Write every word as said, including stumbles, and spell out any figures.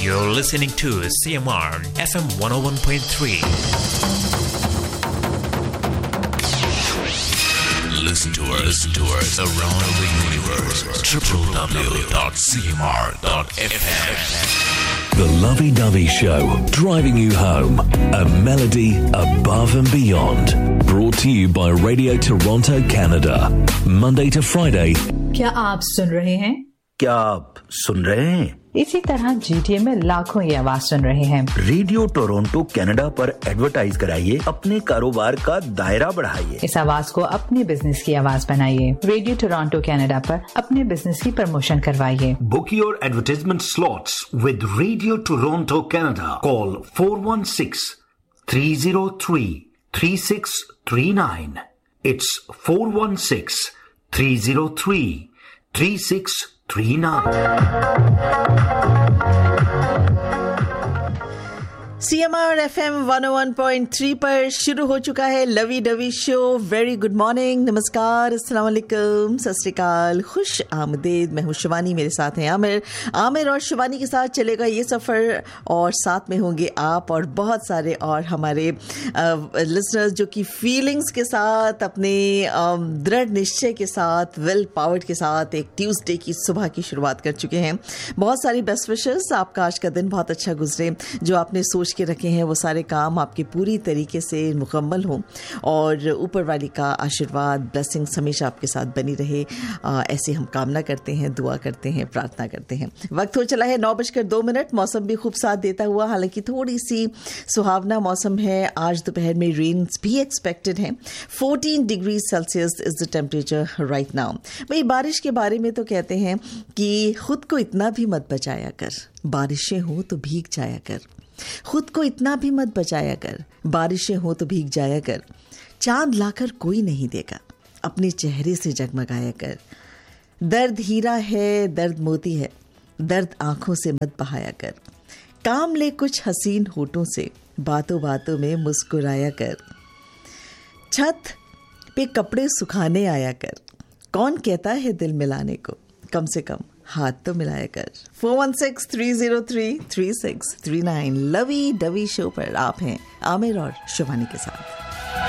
You're listening to C M R F M one oh one point three. Listen to us, listen to us around the universe. w w w dot c m r dot f m. The Lovey Dovey Show, driving you home. A melody above and beyond. Brought to you by Radio Toronto, Canada. Monday to Friday. क्या आप सुन रहे हैं? क्या आप सुन रहे हैं? इसी तरह जीटीए में लाखों ये आवाज सुन रहे हैं। रेडियो टोरंटो कनाडा पर एडवर्टाइज कराइए, अपने कारोबार का दायरा बढ़ाइए। इस आवाज को अपने बिजनेस की आवाज बनाइए। रेडियो टोरंटो कनाडा पर अपने बिजनेस की प्रमोशन करवाइए। Book your advertisement slots with Radio Toronto Canada. Call four one six, three oh three, three six three nine. It's four one six, three oh three, three six three nine. C M R F M one O one point three पर शुरू हो चुका है lovey dovey show. Very good morning, नमस्कार, अस्सलाम वालेकुम, सत श्री अकाल, खुश आमदीद। मैं हूँ शिवानी, मेरे साथ हैं आमिर। आमिर और शिवानी के साथ चलेगा ये सफ़र और साथ में होंगे आप और बहुत सारे और हमारे लिसनर्स जो कि फीलिंग्स के साथ, अपने दृढ़ निश्चय के साथ, विल पावर के साथ एक ट्यूसडे की सुबह की शुरुआत कर चुके हैं। बहुत सारी बेस्ट विशेस। आपका आज का दिन बहुत अच्छा गुजरे। जो आपने सोच के रखे हैं वो सारे काम आपके पूरी तरीके से मुकम्मल हों और ऊपर वाली का आशीर्वाद, ब्लेसिंग्स हमेशा आपके साथ बनी रहे। आ, ऐसे हम कामना करते हैं, दुआ करते हैं, प्रार्थना करते हैं। वक्त हो चला है नौ बजकर दो मिनट। मौसम भी खूब साथ देता हुआ, हालांकि थोड़ी सी सुहावना मौसम है। आज दोपहर में रेन्स भी एक्सपेक्टेड हैं। Fourteen degree Celsius is the temperature right now. भाई, बारिश के बारे में तो कहते हैं कि खुद को इतना भी मत बचाया कर, बारिशें हो तो भीग जाया कर। खुद को इतना भी मत बचाया कर, बारिशें हो तो भीग जाया कर। चांद लाकर कोई नहीं देगा, अपने चेहरे से जगमगाया कर। दर्द हीरा है, दर्द मोती है, दर्द आंखों से मत बहाया कर। काम ले कुछ हसीन होठों से, बातों बातों में मुस्कुराया कर। छत पे कपड़े सुखाने आया कर। कौन कहता है दिल मिलाने को, कम से कम हाथ तो मिलाया कर। Four one six three zero three three six three nine. Lovey dovey show पर आप हैं आमिर और शिवानी के साथ।